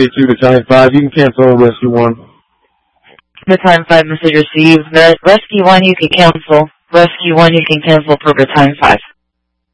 stay true to time 5. You can cancel rescue 1. The time 5 message received. The rescue 1 you can cancel. Rescue 1 you can cancel per time 5.